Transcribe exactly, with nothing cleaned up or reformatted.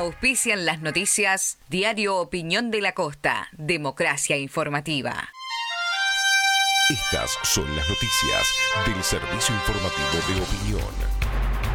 Auspician las noticias Diario Opinión de la Costa, Democracia Informativa. Estas son las noticias del Servicio Informativo de Opinión.